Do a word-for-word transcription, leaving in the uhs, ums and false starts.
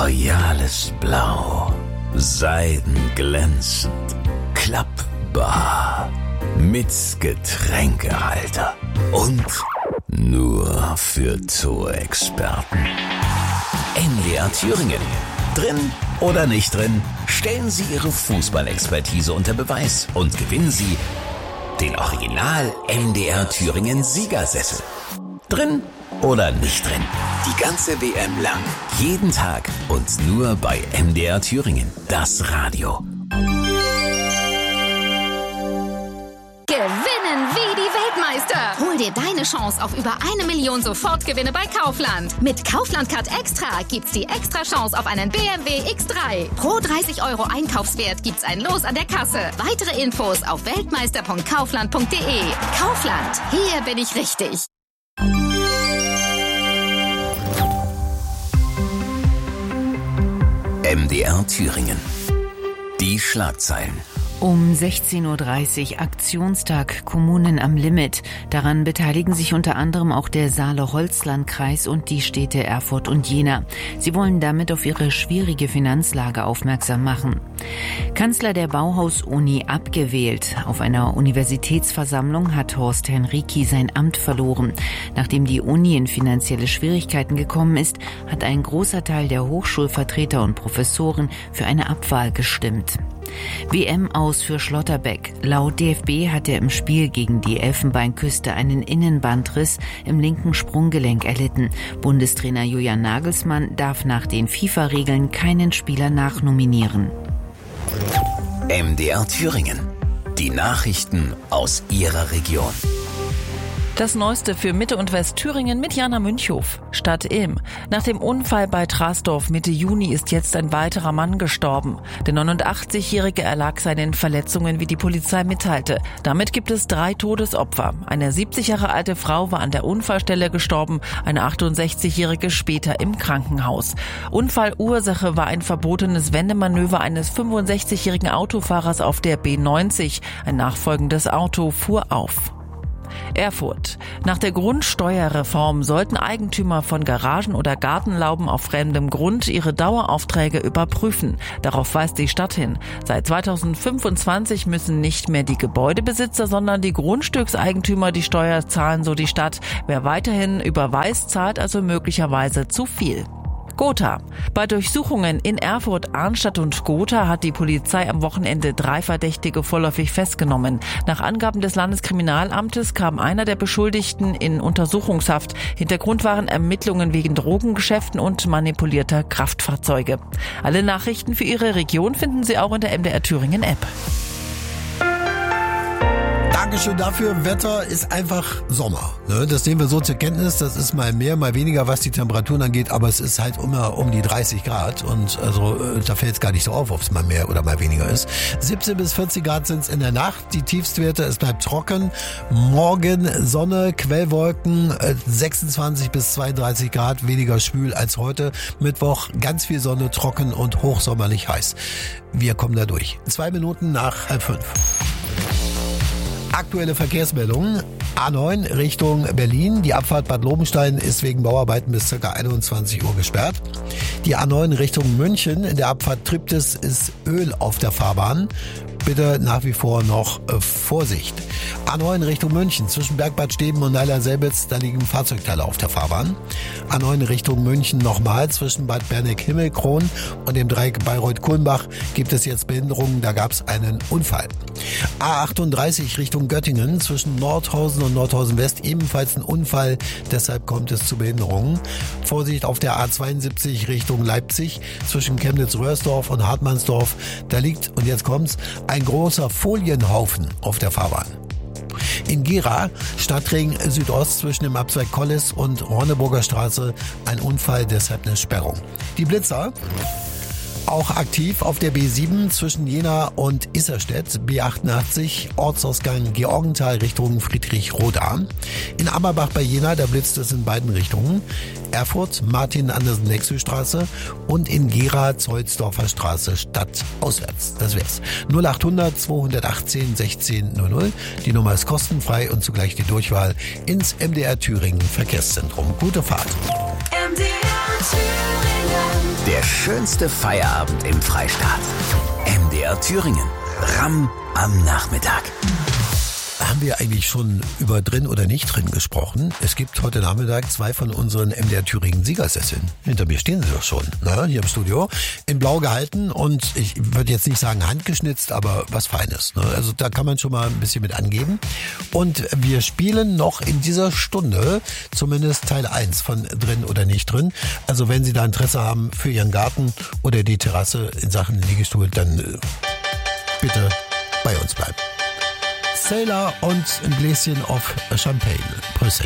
royales Blau, seidenglänzend, klappbar, mit Getränkehalter und nur für Zoo-Experten. N D R Thüringen. Drin oder nicht drin, stellen Sie Ihre Fußballexpertise unter Beweis und gewinnen Sie den Original N D R Thüringen Siegersessel. Drin oder nicht drin, die ganze W M lang, jeden Tag und nur bei M D R Thüringen, das Radio. Gewinnen wie die Weltmeister. Hol dir deine Chance auf über eine Million Sofortgewinne bei Kaufland. Mit Kaufland Card Extra gibt's die extra Chance auf einen B M W X drei. Pro dreißig Euro Einkaufswert gibt's ein Los an der Kasse. Weitere Infos auf weltmeister punkt kaufland punkt de. Kaufland, hier bin ich richtig. M D R Thüringen. Die Schlagzeilen. Um sechzehn Uhr dreißig Aktionstag Kommunen am Limit. Daran beteiligen sich unter anderem auch der Saale-Holzland-Kreis und die Städte Erfurt und Jena. Sie wollen damit auf ihre schwierige Finanzlage aufmerksam machen. Kanzler der Bauhaus-Uni abgewählt. Auf einer Universitätsversammlung hat Horst Henrici sein Amt verloren. Nachdem die Uni in finanzielle Schwierigkeiten gekommen ist, hat ein großer Teil der Hochschulvertreter und Professoren für eine Abwahl gestimmt. W M aus für Schlotterbeck. Laut D F B hat er im Spiel gegen die Elfenbeinküste einen Innenbandriss im linken Sprunggelenk erlitten. Bundestrainer Julian Nagelsmann darf nach den FIFA-Regeln keinen Spieler nachnominieren. M D R Thüringen. Die Nachrichten aus Ihrer Region. Das Neueste für Mitte und Westthüringen mit Jana Münchhof. Stadt Ilm. Nach dem Unfall bei Trasdorf Mitte Juni ist jetzt ein weiterer Mann gestorben. Der neunundachtzigjährige erlag seinen Verletzungen, wie die Polizei mitteilte. Damit gibt es drei Todesopfer. Eine siebzig Jahre alte Frau war an der Unfallstelle gestorben, eine achtundsechzigjährige später im Krankenhaus. Unfallursache war ein verbotenes Wendemanöver eines fünfundsechzigjährigen Autofahrers auf der B neunzig. Ein nachfolgendes Auto fuhr auf. Erfurt. Nach der Grundsteuerreform sollten Eigentümer von Garagen oder Gartenlauben auf fremdem Grund ihre Daueraufträge überprüfen. Darauf weist die Stadt hin. Seit zweitausendfünfundzwanzig müssen nicht mehr die Gebäudebesitzer, sondern die Grundstückseigentümer die Steuer zahlen, so die Stadt. Wer weiterhin überweist, zahlt also möglicherweise zu viel. Gotha. Bei Durchsuchungen in Erfurt, Arnstadt und Gotha hat die Polizei am Wochenende drei Verdächtige vorläufig festgenommen. Nach Angaben des Landeskriminalamtes kam einer der Beschuldigten in Untersuchungshaft. Hintergrund waren Ermittlungen wegen Drogengeschäften und manipulierter Kraftfahrzeuge. Alle Nachrichten für Ihre Region finden Sie auch in der M D R Thüringen App. Dankeschön dafür. Wetter ist einfach Sommer. Ne? Das nehmen wir so zur Kenntnis. Das ist mal mehr, mal weniger, was die Temperaturen angeht. Aber es ist halt immer um die dreißig Grad. Und also da fällt es gar nicht so auf, ob es mal mehr oder mal weniger ist. siebzehn bis vierzig Grad sind es in der Nacht. Die Tiefstwerte, es bleibt trocken. Morgen Sonne, Quellwolken, sechsundzwanzig bis zweiunddreißig Grad, weniger schwül als heute. Mittwoch ganz viel Sonne, trocken und hochsommerlich heiß. Wir kommen da durch. Zwei Minuten nach halb fünf. Aktuelle Verkehrsmeldungen. A neun Richtung Berlin. Die Abfahrt Bad Lobenstein ist wegen Bauarbeiten bis ca. einundzwanzig Uhr gesperrt. Die A neun Richtung München. In der Abfahrt Triptis ist Öl auf der Fahrbahn. Bitte nach wie vor noch äh, Vorsicht. A neun Richtung München. Zwischen Bergbad Steben und Neiler-Selbitz, da liegen Fahrzeugteile auf der Fahrbahn. A neun Richtung München nochmal. Zwischen Bad Berneck-Himmelkron und dem Dreieck Bayreuth-Kulmbach gibt es jetzt Behinderungen. Da gab es einen Unfall. A achtunddreißig Richtung Göttingen. Zwischen Nordhausen und Nordhausen West ebenfalls ein Unfall. Deshalb kommt es zu Behinderungen. Vorsicht auf der A zweiundsiebzig Richtung Leipzig. Zwischen Chemnitz-Röhrsdorf und Hartmannsdorf. Da liegt, und jetzt kommt's, ein großer Folienhaufen auf der Fahrbahn. In Gera, Stadtring Südost zwischen dem Abzweig Kollis und Ronneburger Straße, ein Unfall, deshalb eine Sperrung. Die Blitzer auch aktiv auf der B sieben zwischen Jena und Isserstedt, B achtundachtzig, Ortsausgang Georgenthal Richtung Friedrich-Roda. In Ammerbach bei Jena, da blitzt es in beiden Richtungen. Erfurt, Martin-Andersen-Lexü-Straße und in Gera, Zollsdorfer Straße, stadtauswärts. Das wär's. null achthundert zweihundertachtzehn sechzehn null null. Die Nummer ist kostenfrei und zugleich die Durchwahl ins M D R Thüringen Verkehrszentrum. Gute Fahrt. M D R Thüringen. Der schönste Feierabend im Freistaat. M D R Thüringen. Ramm am Nachmittag. Haben wir eigentlich schon über drin oder nicht drin gesprochen? Es gibt heute Nachmittag zwei von unseren M D R Thüringen Siegersesseln. Hinter mir stehen sie doch schon, ne? Hier im Studio. In blau gehalten und ich würde jetzt nicht sagen handgeschnitzt, aber was Feines. Ne? Also da kann man schon mal ein bisschen mit angeben. Und wir spielen noch in dieser Stunde zumindest Teil eins von drin oder nicht drin. Also wenn Sie da Interesse haben für Ihren Garten oder die Terrasse in Sachen Liegestuhl, dann äh, bitte bei uns bleiben. Sailor und ein Gläschen auf Champagne. Prösterchen.